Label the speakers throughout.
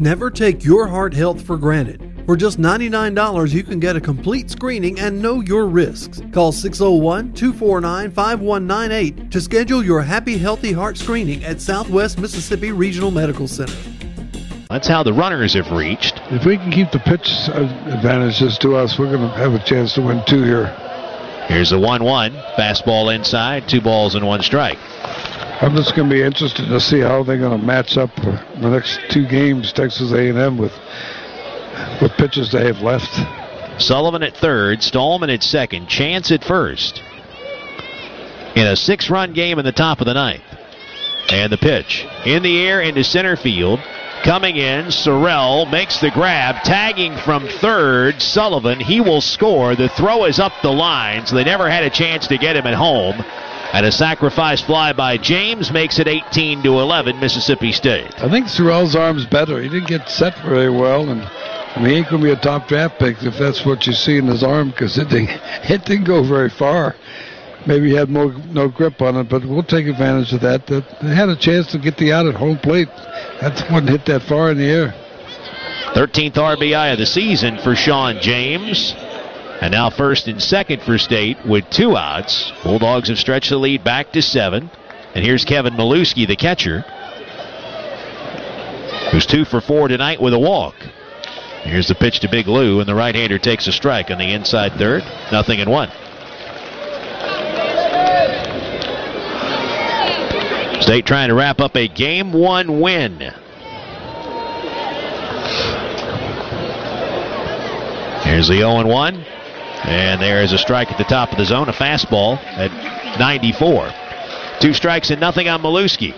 Speaker 1: Never take your heart health for granted. For just $99, you can get a complete screening and know your risks. Call 601-249-5198 to schedule your Happy Healthy Heart screening at Southwest Mississippi Regional Medical Center.
Speaker 2: That's how the runners have reached.
Speaker 3: If we can keep the pitch advantages to us, we're going to have a chance to win 2 here.
Speaker 2: Here's the 1-1. Fastball inside, 2 balls and 1 strike.
Speaker 3: I'm just going to be interested to see how they're going to match up the next 2 games, Texas A&M, with what pitches they have left.
Speaker 2: Sullivan at third, Stallman at second, Chance at first. In a 6-run game in the top of the 9th. And the pitch in the air into center field. Coming in, Sorrell makes the grab, tagging from third, Sullivan. He will score. The throw is up the line, so they never had a chance to get him at home. And a sacrifice fly by James makes it 18-11, Mississippi State.
Speaker 3: I think Sorrell's arm's better. He didn't get set very well, and he ain't going to be a top draft pick if that's what you see in his arm, because it didn't go very far. Maybe he had no grip on it, but we'll take advantage of that. They had a chance to get the out at home plate. That wouldn't hit that far in the air.
Speaker 2: 13th RBI of the season for Sean James. And now first and second for State with 2 outs. Bulldogs have stretched the lead back to 7. And here's Kevin Malewski, the catcher, who's 2 for 4 tonight with a walk. Here's the pitch to Big Lou, and the right-hander takes a strike on the inside third. 0-1. State trying to wrap up a Game 1 win. Here's the 0-1. And there is a strike at the top of the zone, a fastball at 94. 2 strikes and nothing on Malewski.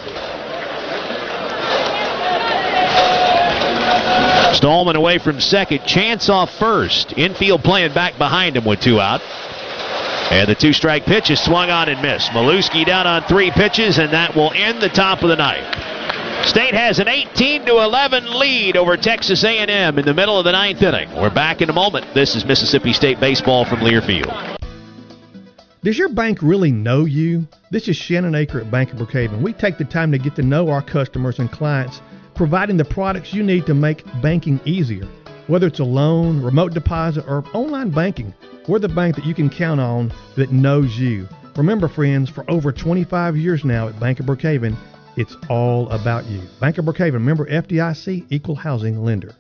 Speaker 2: Stallman away from second. Chance off first. Infield playing back behind him with 2 out. And the 2-strike pitch is swung on and missed. Malewski down on 3 pitches, and that will end the top of the 9th. State has an 18-11 lead over Texas A&M in the middle of the 9th inning. We're back in a moment. This is Mississippi State baseball from Learfield.
Speaker 4: Does your bank really know you? This is Shannon Aker at Bank of Brookhaven. We take the time to get to know our customers and clients, providing the products you need to make banking easier. Whether it's a loan, remote deposit, or online banking, we're the bank that you can count on that knows you. Remember, friends, for over 25 years now at Bank of Brookhaven, it's all about you. Bank of Brookhaven, member FDIC, equal housing lender.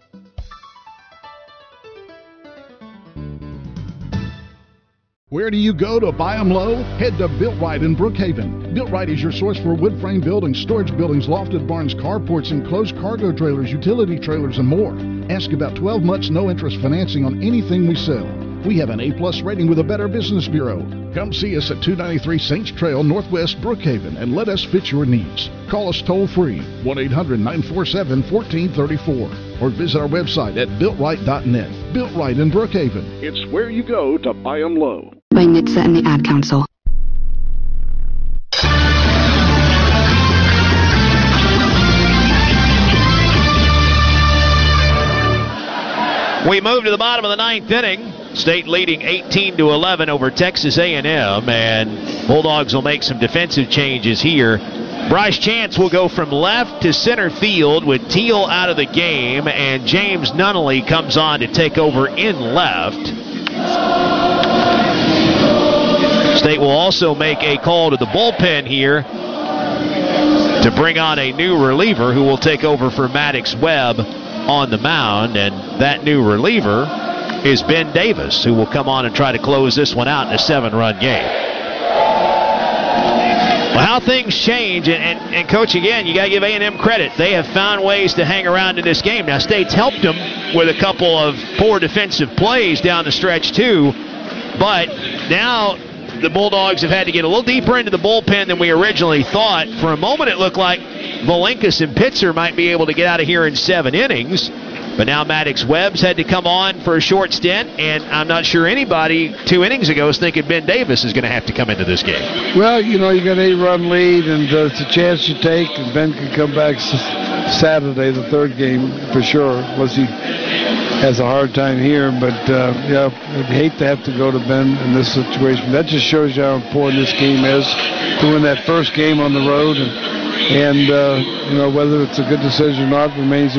Speaker 5: Where do you go to buy them low? Head to Built Right in Brookhaven. Built Right is your source for wood frame buildings, storage buildings, lofted barns, carports, enclosed cargo trailers, utility trailers, and more. Ask about 12 months no-interest financing on anything we sell. We have an A+ rating with a Better Business Bureau. Come see us at 293 Saints Trail, Northwest Brookhaven, and let us fit your needs. Call us toll-free, 1-800-947-1434, or visit our website at BuiltRight.net. Built Right in Brookhaven. It's where you go to buy them low.
Speaker 6: By NHTSA and the Ad Council.
Speaker 2: We move to the bottom of the 9th inning. State leading 18-11 over Texas A&M, and Bulldogs will make some defensive changes here. Bryce Chance will go from left to center field with Teal out of the game, and James Nunnally comes on to take over in left. State will also make a call to the bullpen here to bring on a new reliever who will take over for Maddox Webb on the mound, and that new reliever is Ben Davis, who will come on and try to close this one out in a 7-run game. Well, how things change, and Coach, again, you got to give A&M credit. They have found ways to hang around in this game. Now, State's helped them with a couple of poor defensive plays down the stretch, too, but now the Bulldogs have had to get a little deeper into the bullpen than we originally thought. For a moment, it looked like Valinkas and Pitzer might be able to get out of here in 7 innings. But now Maddox Webb's had to come on for a short stint, and I'm not sure anybody 2 innings ago was thinking Ben Davis is going to have to come into this game.
Speaker 3: Well, you know, you got an 8-run lead, and it's a chance you take, and Ben can come back Saturday, the 3rd game, for sure, unless he has a hard time here. But, yeah, I'd hate to have to go to Ben in this situation. That just shows you how important this game is to win that first game on the road. And you know, whether it's a good decision or not remains